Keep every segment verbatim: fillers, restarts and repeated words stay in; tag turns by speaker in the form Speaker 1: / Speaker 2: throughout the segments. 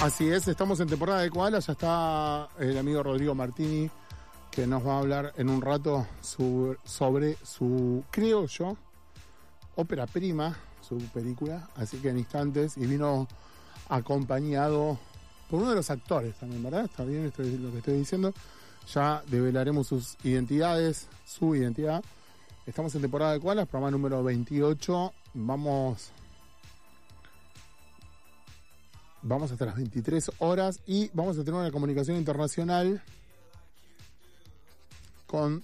Speaker 1: Así es, estamos en temporada de Koala, ya está el amigo Rodrigo Martini, que nos va a hablar en un rato su, sobre su, creo yo, ópera prima, su película, así que en instantes, y vino acompañado por uno de los actores también, ¿verdad? Está bien esto es lo que estoy diciendo, ya develaremos sus identidades, su identidad. Estamos en temporada de Koala, programa número veintiocho, vamos... Vamos hasta las veintitrés horas y vamos a tener una comunicación internacional con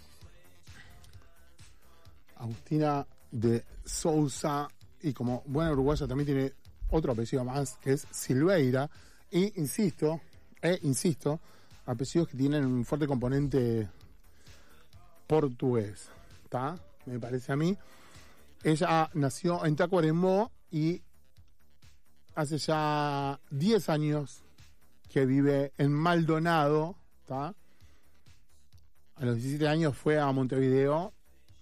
Speaker 1: Agustina de Sousa, y como buena uruguaya también tiene otro apellido más, que es Silveira, y insisto, e insisto, apellidos que tienen un fuerte componente portugués, ¿está? Me parece a mí. Ella nació en Tacuarembó y hace ya diez años que vive en Maldonado, ¿tá? A los diecisiete años fue a Montevideo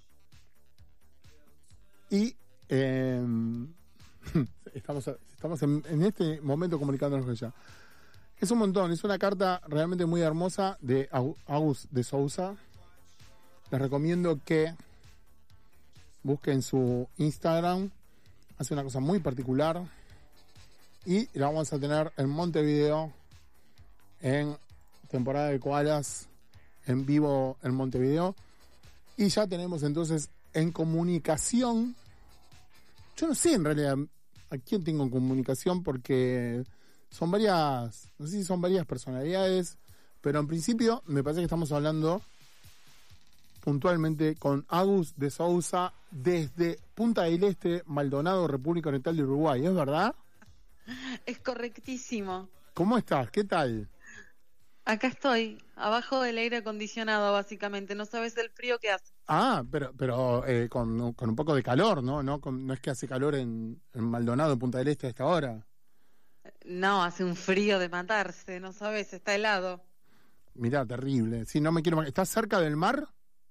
Speaker 1: y eh, estamos, estamos en, en este momento comunicándonos con ella. Es un montón, es una carta realmente muy hermosa de Agus de Sousa. Les recomiendo que busquen su Instagram, hace una cosa muy particular. Y la vamos a tener en Montevideo, en temporada de Koalas, en vivo en Montevideo. Y ya tenemos entonces en comunicación, yo no sé en realidad a quién tengo en comunicación, porque son varias, no sé si son varias personalidades, pero en principio me parece que estamos hablando puntualmente con Agus de Sousa desde Punta del Este, Maldonado, República Oriental de Uruguay, ¿es verdad?
Speaker 2: Es correctísimo.
Speaker 1: ¿Cómo estás? ¿Qué tal?
Speaker 2: Acá estoy, abajo del aire acondicionado, básicamente. No sabes el frío que hace.
Speaker 1: Ah, pero pero eh, con, con un poco de calor, ¿no? No, con, no es que hace calor en, en Maldonado, en Punta del Este a esta hora.
Speaker 2: No, hace un frío de matarse, no sabes, está helado.
Speaker 1: Mirá, terrible. Sí, no me quiero... ¿Estás cerca del mar?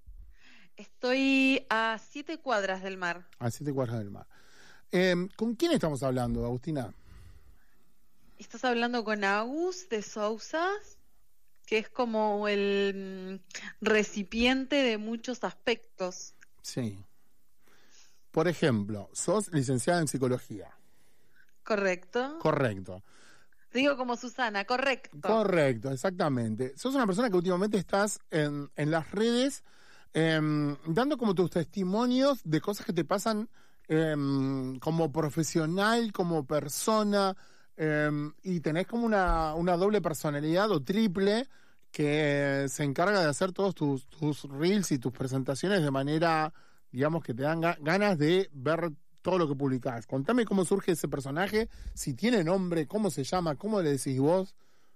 Speaker 2: Estoy a siete cuadras del mar.
Speaker 1: A siete cuadras del mar. Eh, ¿Con quién estamos hablando, Agustina?
Speaker 2: Estás hablando con Agus de Sousa, que es como el mm, recipiente de muchos aspectos.
Speaker 1: Sí. Por ejemplo, sos licenciada en psicología.
Speaker 2: ¿Correcto?
Speaker 1: Correcto.
Speaker 2: Digo como Susana, correcto.
Speaker 1: Correcto, exactamente. Sos una persona que últimamente estás en, en las redes eh, dando como tus testimonios de cosas que te pasan eh, como profesional, como persona. Um, y tenés como una, una doble personalidad o triple que se encarga de hacer todos tus, tus reels y tus presentaciones de manera, digamos, que te dan ga- ganas de ver todo lo que publicás. Contame cómo surge ese personaje, si tiene nombre, cómo se llama, cómo le decís vos.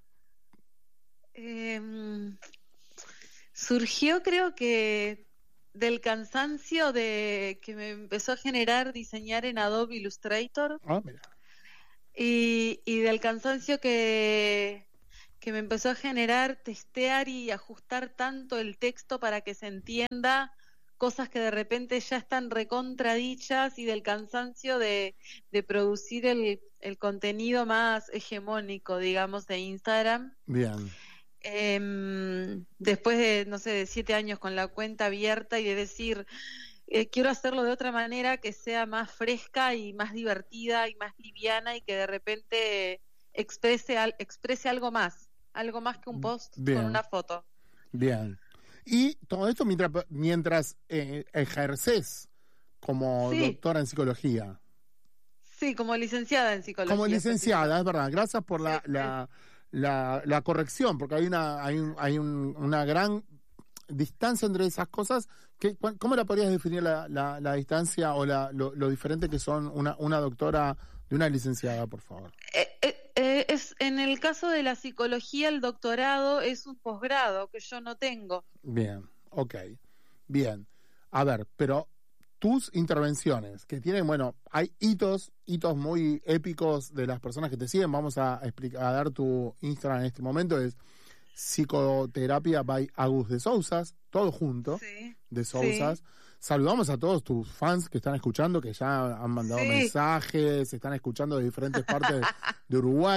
Speaker 2: Eh, surgió, creo que, del cansancio de que me empezó a generar diseñar en Adobe Illustrator.
Speaker 1: Ah, mira.
Speaker 2: Y, y del cansancio que, que me empezó a generar testear y ajustar tanto el texto para que se entienda cosas que de repente ya están recontradichas, y del cansancio de, de producir el, el contenido más hegemónico, digamos, de Instagram.
Speaker 1: Bien.
Speaker 2: Eh, después de, no sé, de siete años con la cuenta abierta y de decir... Eh, quiero hacerlo de otra manera que sea más fresca y más divertida y más liviana, y que de repente exprese, al, exprese algo más, algo más que un post
Speaker 1: Bien.
Speaker 2: con una foto.
Speaker 1: Bien. Y todo esto mientras, mientras eh, ejerces como
Speaker 2: Sí.
Speaker 1: doctora en psicología.
Speaker 2: Sí, como licenciada en psicología.
Speaker 1: Como licenciada, es verdad. Gracias por la,
Speaker 2: Sí, sí.
Speaker 1: la, la, la corrección, porque hay una hay, un, hay un, una gran distancia entre esas cosas. ¿Qué, ¿Cómo la podrías definir la, la, la distancia o la, lo, lo diferente que son una, una doctora de una licenciada, por favor?
Speaker 2: Eh, eh, eh, es, en el caso de la psicología, el doctorado es un posgrado que yo no tengo.
Speaker 1: Bien, ok. Bien. A ver, pero tus intervenciones, que tienen, bueno, hay hitos, hitos muy épicos de las personas que te siguen. Vamos a, explicar, a dar tu Instagram en este momento, es Psicoterapia by Agus de Sousas, todo junto,
Speaker 2: Sí,
Speaker 1: de Sousas.
Speaker 2: sí.
Speaker 1: Saludamos a todos tus fans que están escuchando, que ya han mandado
Speaker 2: Sí.
Speaker 1: mensajes, están escuchando de diferentes partes de Uruguay.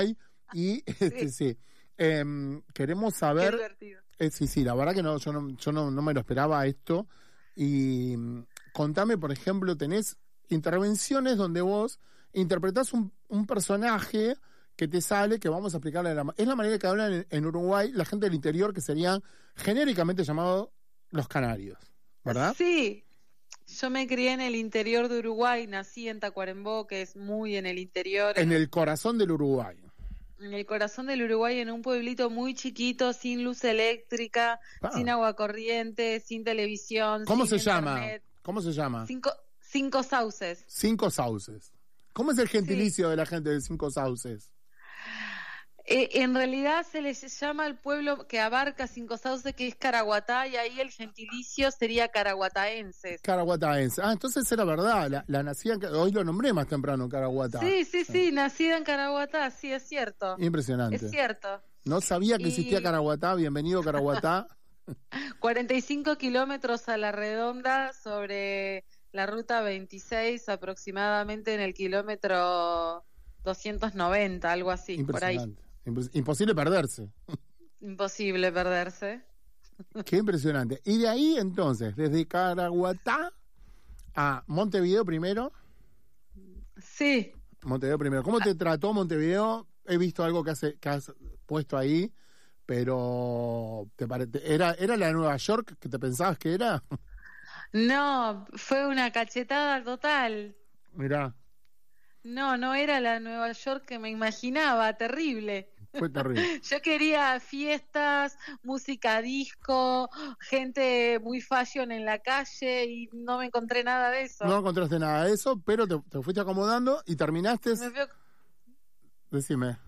Speaker 1: Y este, sí, sí. Eh, queremos saber...
Speaker 2: Qué divertido.
Speaker 1: Eh, sí, sí, la verdad que no, yo no, yo no, no me lo esperaba esto. Y mm, contame, por ejemplo, tenés intervenciones donde vos interpretás un, un personaje que te sale, que vamos a explicarle. La, es la manera que hablan en, en Uruguay la gente del interior, que serían genéricamente llamados los canarios, ¿verdad?
Speaker 2: Sí, yo me crié en el interior de Uruguay, nací en Tacuarembó, que es muy en el interior.
Speaker 1: En el corazón del Uruguay.
Speaker 2: En el corazón del Uruguay, en un pueblito muy chiquito, sin luz eléctrica,
Speaker 1: Ah.
Speaker 2: sin agua corriente, sin televisión.
Speaker 1: ¿Cómo
Speaker 2: sin
Speaker 1: se llama?
Speaker 2: internet.
Speaker 1: ¿Cómo se llama?
Speaker 2: Cinco, cinco sauces.
Speaker 1: Cinco Sauces. ¿Cómo es el gentilicio de la gente de Cinco Sauces?
Speaker 2: Eh, en realidad se les llama al pueblo que abarca Cinco Sauces, que es Caraguatá, y ahí el gentilicio sería caraguataenses.
Speaker 1: Caraguataense. Ah, entonces era verdad. La, la nacida, en Ca- hoy lo nombré más temprano, Caraguatá.
Speaker 2: Sí, sí, sí, nacida en Caraguatá, sí, es cierto.
Speaker 1: Impresionante.
Speaker 2: Es cierto.
Speaker 1: No sabía que
Speaker 2: Y-
Speaker 1: existía Caraguatá. Bienvenido, Caraguatá.
Speaker 2: cuarenta y cinco kilómetros a la redonda sobre la ruta veintiséis, aproximadamente en el kilómetro doscientos noventa, algo así, por ahí.
Speaker 1: Impresionante. Impres- Imposible perderse.
Speaker 2: Imposible perderse.
Speaker 1: Qué impresionante. Y de ahí, entonces, desde Caraguatá a Montevideo primero.
Speaker 2: Sí.
Speaker 1: Montevideo primero. ¿Cómo te trató Montevideo? He visto algo que, hace, que has puesto ahí, pero ¿te pare- ¿era, ¿era la de Nueva York que te pensabas que era?
Speaker 2: No, fue una cachetada total.
Speaker 1: Mirá,
Speaker 2: No, no era la Nueva York que me imaginaba, terrible.
Speaker 1: fue terrible.
Speaker 2: Yo quería fiestas, música disco, gente muy fashion en la calle y no me encontré nada de eso.
Speaker 1: No encontraste nada de eso, pero te, te fuiste acomodando y terminaste.
Speaker 2: Me fui-
Speaker 1: Decime.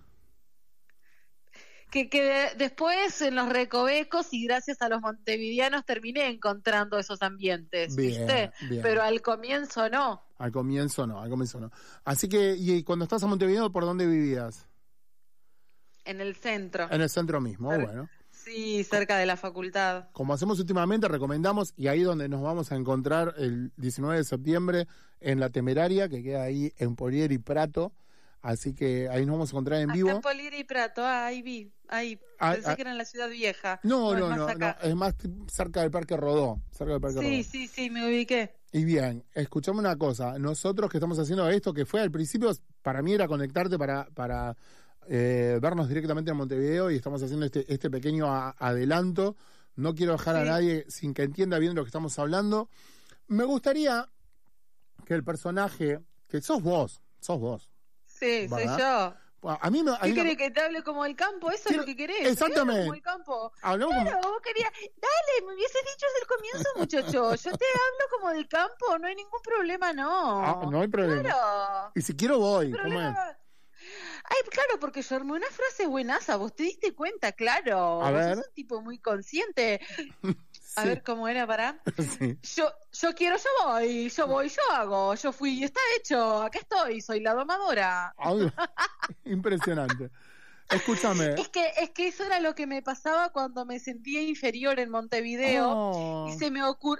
Speaker 2: que, que después en los recovecos y gracias a los montevideanos terminé encontrando esos ambientes,
Speaker 1: Bien,
Speaker 2: ¿viste?
Speaker 1: bien.
Speaker 2: Pero al comienzo no,
Speaker 1: Al comienzo no, al comienzo no. Así que, y cuando estás a Montevideo, ¿por dónde vivías?
Speaker 2: en el centro.
Speaker 1: En el centro mismo,
Speaker 2: Cer-
Speaker 1: bueno.
Speaker 2: Sí, cerca de la facultad.
Speaker 1: Como hacemos últimamente, recomendamos, y ahí donde nos vamos a encontrar el diecinueve de septiembre, en La Temeraria, que queda ahí en Polier y Prato. Así que ahí nos vamos a encontrar en
Speaker 2: Acá
Speaker 1: vivo.
Speaker 2: en Poliera y Prato, ah, ahí vi, ahí.
Speaker 1: Ah,
Speaker 2: Pensé
Speaker 1: ah.
Speaker 2: que era en la ciudad vieja.
Speaker 1: No,
Speaker 2: es
Speaker 1: no,
Speaker 2: más
Speaker 1: no, no,
Speaker 2: acá.
Speaker 1: es más t- cerca del Parque Rodó. Cerca del Parque
Speaker 2: Sí,
Speaker 1: Rodó.
Speaker 2: sí, sí, me ubiqué.
Speaker 1: Y bien, escuchame una cosa. Nosotros que estamos haciendo esto, que fue al principio, para mí era conectarte para, para eh, vernos directamente en Montevideo y estamos haciendo este, este pequeño a- adelanto. No quiero dejar a
Speaker 2: Sí.
Speaker 1: nadie sin que entienda bien de lo que estamos hablando. Me gustaría que el personaje, que sos vos, sos vos.
Speaker 2: Sí, soy
Speaker 1: ¿Verdad?
Speaker 2: yo.
Speaker 1: A mí me...
Speaker 2: ¿Qué
Speaker 1: hay una-
Speaker 2: querés que te hable como el campo? Eso
Speaker 1: Quiero-
Speaker 2: es lo que querés.
Speaker 1: exactamente.
Speaker 2: Que hable como el campo.
Speaker 1: Hablamos como-
Speaker 2: Claro, vos querías. Dale, me hubieses dicho desde el comienzo, muchacho. Yo te hablo como del campo, no hay ningún problema, no.
Speaker 1: Ah, no hay problema.
Speaker 2: Claro.
Speaker 1: Y si quiero voy,
Speaker 2: No hay
Speaker 1: ¿cómo es?
Speaker 2: problema. Ay, claro, porque yo armé una frase buenaza, vos te diste cuenta, claro.
Speaker 1: A
Speaker 2: Vos
Speaker 1: ver.
Speaker 2: sos un tipo muy consciente. A
Speaker 1: Sí.
Speaker 2: ver cómo era, pará.
Speaker 1: Sí.
Speaker 2: Yo, yo quiero, yo voy, yo voy, yo hago, yo fui y está hecho, acá estoy, soy la domadora.
Speaker 1: Ay, impresionante. Escúchame.
Speaker 2: Es que, es que eso era lo que me pasaba cuando me sentía inferior en Montevideo
Speaker 1: Oh.
Speaker 2: y se me ocur-